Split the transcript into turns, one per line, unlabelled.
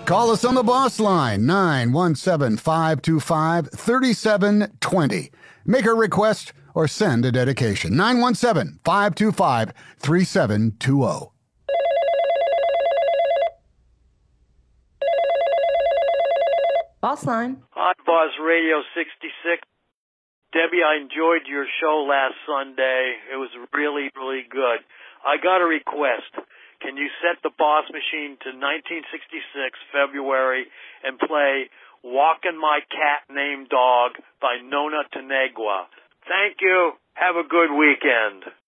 Call us on the boss line, 917-525-3720. Make a request or send a dedication, 917-525-3720.
Boss line.
Hot Buzz Radio 66. Debbie, I enjoyed your show last Sunday. It was really, really good. I got a request. Can you set the Boss Machine to 1966, February, and play Walkin' My Cat Named Dog by Nona Tanegua? Thank you. Have a good weekend.